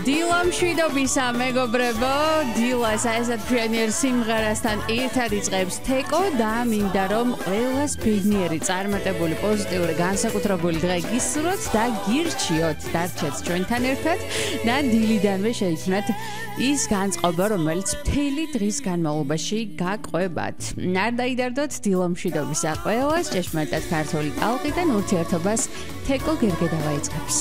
დილა მშვიდობისა მეგობრებო, დილას ასეთ ფიენიერ სიმღერასთან ერთად იწყებს თეკო და მინდა რომ ყველას ბედნიერი, წარმატებული, პოზიტიური, განსაკუთრებული დღე გისურვოთ და გირჩიოთ, დარჩეთ ჩვენთან ერთად და დილიდანვე შეიქმნათ ის განწყობა, რომელიც მთელი დღის განმავლობაში გაყვებათ. არ დაიდარდოთ დილა მშვიდობისა ყველას, ჭეშმარიტად ქართული ტალღიდან ურთიერთობას თეკო გერგედავა იწყებს.